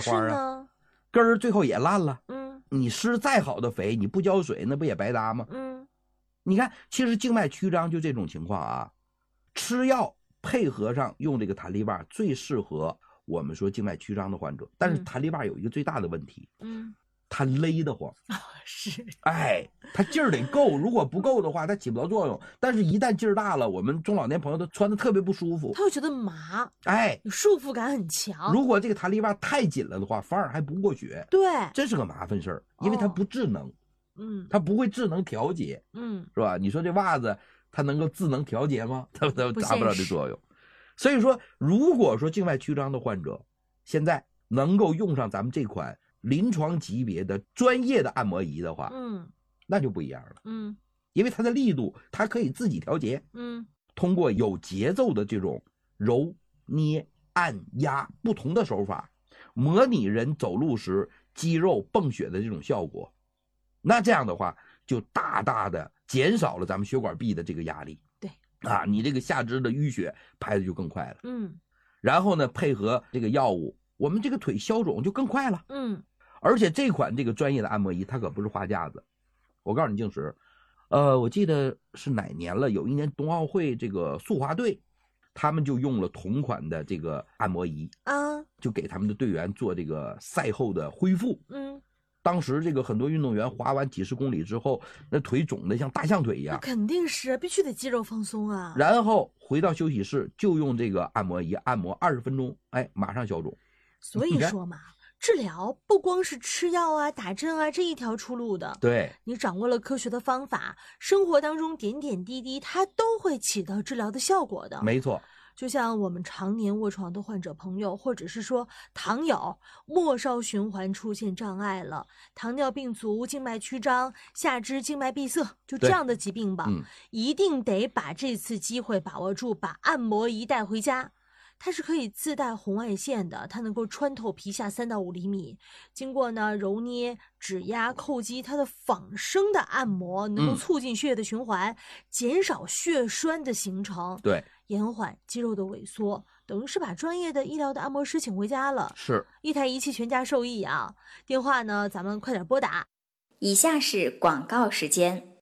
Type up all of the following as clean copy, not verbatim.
花啊， 根儿最后也烂了。你施再好的肥，你不浇水，那不也白搭吗？你看，其实静脉曲张就这种情况啊，吃药配合上用这个弹力棒最适合我们说静脉曲张的患者。但是弹力棒有一个最大的问题，它勒得慌。 是， 它劲儿得够，如果不够的话，它起不到作用。但是一旦劲儿大了，我们中老年朋友都穿的特别不舒服， 他会觉得麻，束缚感很强。 如果这个弹力棒太紧了的话，反而还不过血， 对， 这是个麻烦事儿，因为它不智能，它不会智能调节，是吧？你说这袜子它能够智能调节吗？它达不了这作用。所以说，如果说静脉曲张的患者现在能够用上咱们这款临床级别的专业的按摩仪的话，那就不一样了，因为它的力度它可以自己调节，通过有节奏的这种揉捏按压不同的手法，模拟人走路时肌肉泵血的这种效果，那这样的话就大大的减少了咱们血管壁的这个压力， 对啊，你这个下肢的淤血排的就更快了，然后呢配合这个药物，我们这个腿消肿就更快了，而且这款这个专业的按摩仪它可不是花架子，我告诉你静石，我记得是哪年了，有一年冬奥会这个速滑队他们就用了同款的这个按摩仪啊，就给他们的队员做这个赛后的恢复，当时这个很多运动员滑完几十公里之后，那腿肿得像大象腿一样， 那肯定是必须得肌肉放松啊， 然后回到休息室就用这个按摩仪按摩20分钟，马上消肿。 所以说嘛，治疗不光是吃药啊、打针啊这一条出路的。 对， 你掌握了科学的方法，生活当中点点滴滴，它都会起到治疗的效果的。 没错。 就像我们常年卧床的患者朋友，或者是说糖友，末梢循环出现障碍了，糖尿病足、静脉曲张、下肢静脉闭塞，就这样的疾病吧，一定得把这次机会把握住，把按摩仪带回家。它是可以自带红外线的，它能够穿透皮下3到5厘米，经过呢揉捏、指压、叩击，它的仿生的按摩能够促进血液的循环，减少血栓的形成， 对， 延缓肌肉的萎缩，等于是把专业的医疗的按摩师请回家了， 是一台仪器全家受益啊！电话呢，咱们快点拨打。 以下是广告时间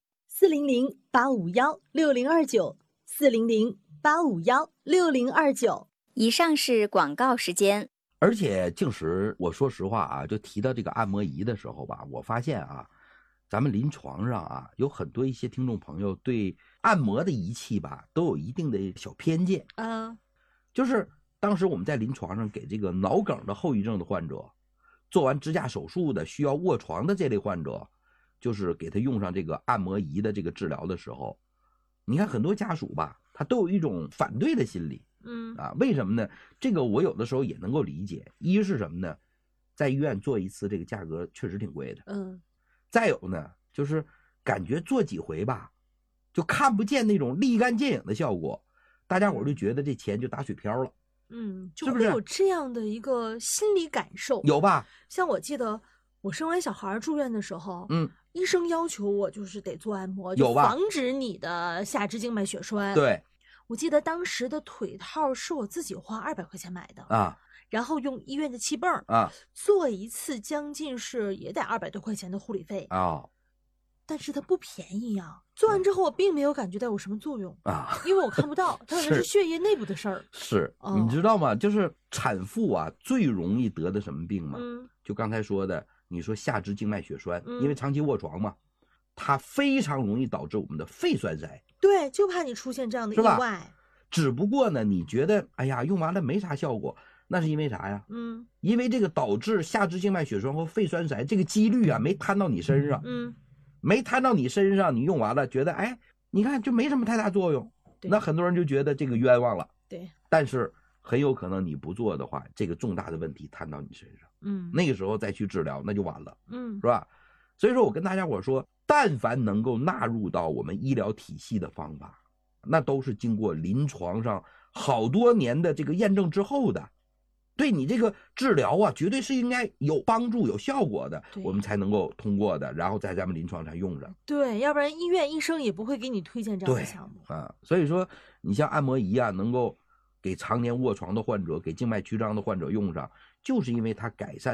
：400-851-6029，400-851-6029。 以上是广告时间。 而且静石，我说实话啊，就提到这个按摩仪的时候吧，我发现啊，咱们临床上啊，有很多一些听众朋友对按摩的仪器吧，都有一定的小偏见。就是当时我们在临床上给这个脑梗的后遗症的患者，做完支架手术的需要卧床的这类患者，就是给他用上这个按摩仪的这个治疗的时候，你看很多家属吧，他都有一种反对的心理。为什么呢？这个我有的时候也能够理解。一是什么呢？在医院做一次这个价格确实挺贵的。再有呢，就是感觉做几回吧，就看不见那种立竿见影的效果，大家伙就觉得这钱就打水漂了。 就会有这样的一个心理感受， 有吧？ 像我记得我生完小孩住院的时候，医生要求我就是得做按摩，就防止你的下肢静脉血栓。 对。 我记得当时的腿套是我自己花200块钱买的啊，然后用医院的气泵啊做一次，将近是也得200多块钱的护理费啊，但是它不便宜啊。做完之后我并没有感觉到有什么作用啊，因为我看不到，它可能是血液内部的事儿。 是，你知道吗？就是产妇啊最容易得的什么病吗？就刚才说的，你说下肢静脉血栓，因为长期卧床嘛，它非常容易导致我们的肺栓塞。 对，就怕你出现这样的意外。 只不过呢，你觉得哎呀用完了没啥效果，那是因为啥呀？因为这个导致下肢静脉血栓和肺栓塞这个几率啊没摊到你身上。没摊到你身上，你用完了觉得你看就没什么太大作用，那很多人就觉得这个冤枉了。 对， 但是很有可能你不做的话，这个重大的问题摊到你身上。那个时候再去治疗那就晚了。是吧？所以说我跟大家伙说，但凡能够纳入到我们医疗体系的方法，那都是经过临床上好多年的这个验证之后的，对你这个治疗啊，绝对是应该有帮助、有效果的，我们才能够通过的，然后在咱们临床上用上。 对，要不然医院医生也不会给你推荐这样的项目啊。所以说，你像按摩仪啊，能够给常年卧床的患者、给静脉曲张的患者用上，就是因为它改善